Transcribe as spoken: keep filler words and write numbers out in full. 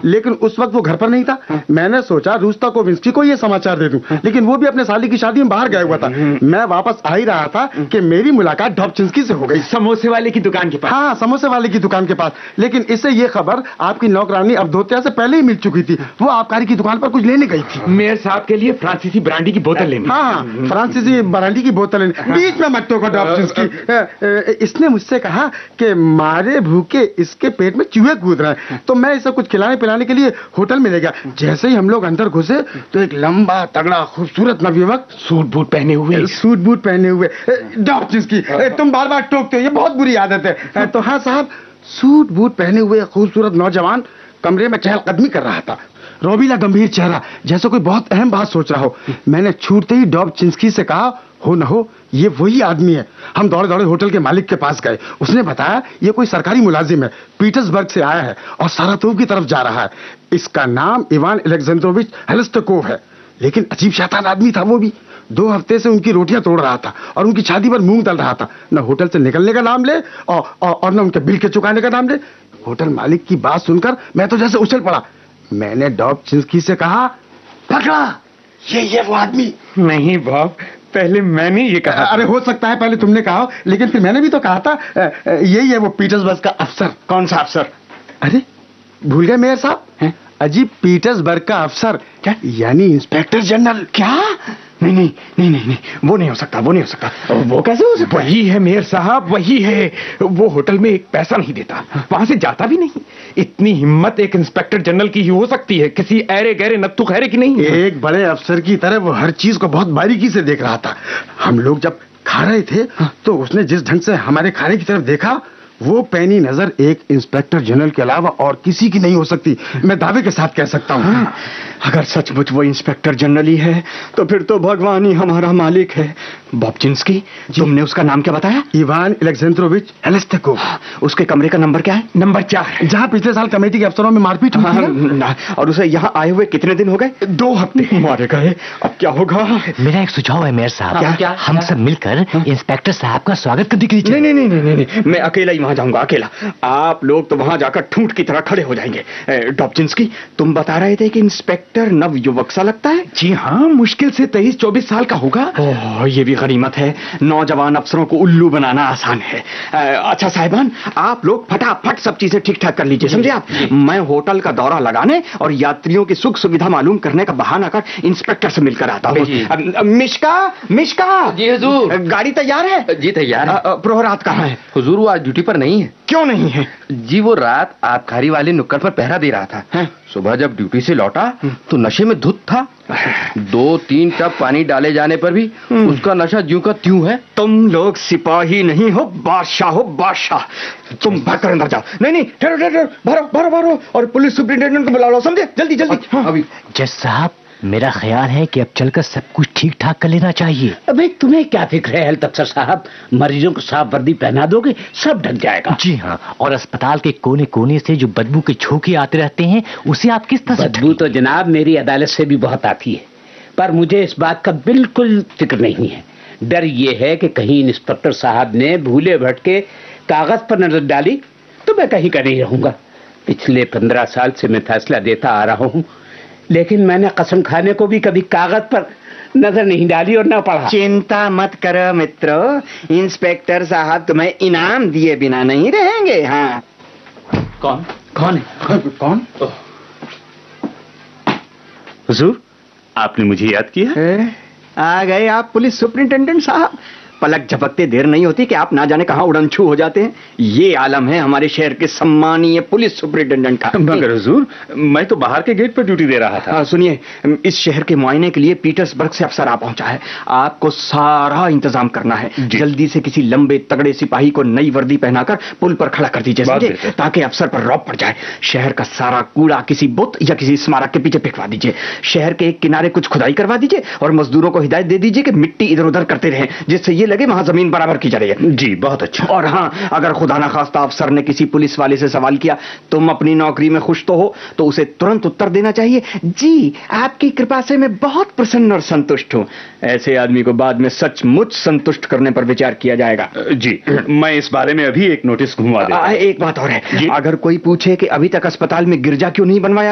लेकिन उस वक्त वो घर पर नहीं था। मैंने सोचा रूस्ताकोविंस्की को ये समाचार दे दूं, लेकिन वो भी अपने साली की शादी में बाहर गया हुआ था। मैं वापस आ ही रहा था कि मेरी मुलाकात डॉबचिंस्की से हो गई, समोसे वाले की दुकान के पास। हाँ, समोसे वाले की दुकान के पास। लेकिन इससे ये खबर आपकी नौकरानी अवधोत्या से पहले ही मिल चुकी थी। वो आबकारी की दुकान पर कुछ लेने गई थी। मेयर साहब के लिए फ्रांसीसी ब्रांडी की बोतल लेनी। हाँ, फ्रांसीसी ब्रांडी की बोतल लेनी। बीच में मत टोको डॉबचिंस्की। इसने मुझसे कहा कि मारे भूखे इसके पेट में चूहे कूद रहे हैं, तो मैं इसे कुछ खिलाने पिलाने के लिए होटल में ले गया। जैसे ही हम लोग अंदर घुसे तो एक लंबा तगड़ा खूबसूरत नवयुवक सूट बूट पहने हुए सूट बूट पहने हुए डॉबचिंस्की, तुम बार बार टोकते हो, ये बहुत बुरी आदत है। तो हाँ साहब, सूट बूट पहने हुए खूबसूरत नौजवान कमरे में चहलकदमी कर रहा था। रोबीला गंभीर चेहरा, जैसे कोई बहुत अहम बात सोच रहा हो। मैंने छूटते ही डॉबचिंस्की से कहा, हो न हो ये वही आदमी है। हम दौड़े दौड़े होटल के मालिक के पास गए। उसने बताया ये कोई सरकारी मुलाजिम है, पीटर्सबर्ग से आया है और सारातोव की तरफ जा रहा है। इसका नाम इवान अलेक्जेंद्रोविच हेलेस्टकोव है। लेकिन अजीब शैतान आदमी था वो भी। दो हफ्ते से उनकी रोटियां तोड़ रहा था और उनकी शादी पर मूंग तल रहा था। न होटल से निकलने का नाम ले और, और, और न उनके बिल के चुकाने का नाम ले। होटल मालिक की बात सुनकर मैं तो जैसे उछल पड़ा। मैंने डॉबचिंस्की से कहा, पकड़ा, ये ये वो आदमी। नहीं बॉब, पहले मैंने ये कहा। अरे हो सकता है पहले तुमने कहा, लेकिन फिर मैंने भी तो कहा था। यही है वो पीटर्सबर्ग का अफसर। कौन सा अफसर? अरे भूल गए मेयर साहब? अजीब, पीटर्सबर्ग का अफसर, क्या यानी इंस्पेक्टर जनरल। क्या? नहीं नहीं नहीं नहीं नहीं, वो नहीं हो सकता, वो नहीं हो सकता। वो कैसे हो सकता? वही है मेयर साहब, वही है। वो होटल में एक पैसा नहीं देता, वहां से जाता भी नहीं। इतनी हिम्मत एक इंस्पेक्टर जनरल की ही हो सकती है, किसी ऐरे गहरे नत्थु खैरे की नहीं। एक बड़े अफसर की तरह वो हर चीज को बहुत बारीकी से देख रहा था। हम लोग जब खा रहे थे तो उसने जिस ढंग से हमारे खाने की तरफ देखा, वो पैनी नजर एक इंस्पेक्टर जनरल के अलावा और किसी की नहीं हो सकती। मैं दावे के साथ कह सकता हूँ। हाँ, अगर सचमुच वो इंस्पेक्टर जनरल ही है तो फिर तो भगवान ही हमारा मालिक है। डॉबचिंस्की, तुमने उसका नाम क्या बताया? इवान अलेक्जेंद्रोविच हेलेस्टकोव। उसके कमरे का नंबर क्या है? नंबर चार, जहाँ पिछले साल कमेटी के अफसरों में मारपीट हुई थी। हाँ, और उसे यहाँ आए हुए कितने दिन हो गए? दो हफ्ते। मारे गए, अब क्या होगा? मेरा एक सुझाव है मेयर साहब। क्या, क्या, हम सब मिलकर इंस्पेक्टर साहब का स्वागत करने के लिए। नहीं नहीं नहीं नहीं नहीं, मैं अकेला ही वहां जाऊंगा, अकेला। आप लोग तो वहां जाकर ठूंठ की तरह खड़े हो जाएंगे। डॉबचिंस्की, तुम बता रहे थे कि इंस्पेक्टर नव युवक सा लगता है। जी हाँ, मुश्किल से तेईस चौबीस साल का होगा। ओह, ये भी गनीमत है, नौजवान अफसरों को उल्लू बनाना आसान है। अच्छा साहिबान, आप लोग फटाफट सब चीजें ठीक ठाक कर लीजिए, समझे आप? मैं होटल का दौरा लगाने और यात्रियों की सुख सुविधा मालूम करने का बहाना कर इंस्पेक्टर से मिलकर आता हूँ। मिश्का, मिश्का। जी हुजूर। गाड़ी तैयार है? जी तैयार है। प्रहरात कहाँ है? हुजूर वो आज ड्यूटी पर नहीं है। क्यों नहीं है? जी वो रात आबकारी वाले नुक्कड़ पर पहरा दे रहा था। है? सुबह जब ड्यूटी से लौटा तो नशे में धुत था। दो तीन टप पानी डाले जाने पर भी उसका नशा ज्यों का त्यों है। तुम लोग सिपाही नहीं हो, बादशाह हो, बादशाह। तुम भरकर अंदर जाओ। नहीं नहीं, ठहरो ठहरो, भरो भरो भरो, और पुलिस सुपरिटेंडेंट को बुला लो, समझे? जल्दी जल्दी। हाँ। अभी जज साहब, मेरा ख्याल है कि अब चलकर सब कुछ ठीक ठाक कर लेना चाहिए। अबे तुम्हें क्या फिक्र है हेल्थ अफसर साहब? मरीजों को साफ वर्दी पहना दोगे, सब ढक जाएगा। जी हाँ, और अस्पताल के कोने कोने से जो बदबू के झोंके आते रहते हैं उसे आप किस तरह से? बदबू तो जनाब मेरी अदालत से भी बहुत आती है, पर मुझे इस बात का बिल्कुल फिक्र नहीं है। डर ये है कि कहीं इंस्पेक्टर साहब ने भूले भटके कागज पर नजर डाली तो मैं कहीं का नहीं रहूंगा। पिछले पंद्रह साल से मैं फैसला देता आ रहा हूँ, लेकिन मैंने कसम खाने को भी कभी कागज पर नजर नहीं डाली और ना पढ़ा। चिंता मत करो मित्रों, इंस्पेक्टर साहब तुम्हें इनाम दिए बिना नहीं रहेंगे। हाँ। कौन कौन है? कौन? हुजूर, आपने मुझे याद किया? आ गए आप पुलिस सुपरिंटेंडेंट साहब। पलक झपकते देर नहीं होती कि आप ना जाने कहां उड़नछू हो जाते हैं। ये आलम है हमारे शहर के सम्मानीय पुलिस सुपरिंटेंडेंट का। मगर हुजूर, मैं तो बाहर के गेट पर ड्यूटी दे रहा था। सुनिए, इस शहर के मुआयने के लिए पीटर्सबर्ग से अफसर आ पहुंचा है। आपको सारा इंतजाम करना है। जल्दी से किसी लंबे तगड़े सिपाही को नई वर्दी पहनाकर पुल पर खड़ा कर दीजिए, समझे? ताकि अफसर पर रौब पड़ जाए। शहर का सारा कूड़ा किसी बुत या किसी स्मारक के पीछे फेंकवा दीजिए। शहर के एक किनारे कुछ खुदाई करवा दीजिए और मजदूरों को हिदायत दे दीजिए कि मिट्टी इधर उधर करते रहें, जिससे ये लगे वहां जमीन बराबर की जा रही है। जी, बहुत अच्छा। और हाँ, अगर खुदा ना खास्ता अफसर ने किसी पुलिस वाले से सवाल किया तुम अपनी नौकरी में खुश तो हो, तो उसे तुरंत उत्तर देना चाहिए, जी आपकी कृपा से मैं बहुत प्रसन्न और संतुष्ट हूं। ऐसे आदमी को बाद में सचमुच संतुष्ट करने पर विचार किया जाएगा। जी, मैं इस बारे में अभी एक नोटिस घुमा देता हूं। एक बात और है, अगर कोई पूछे कि अभी तक अस्पताल में गिरजा क्यों नहीं बनवाया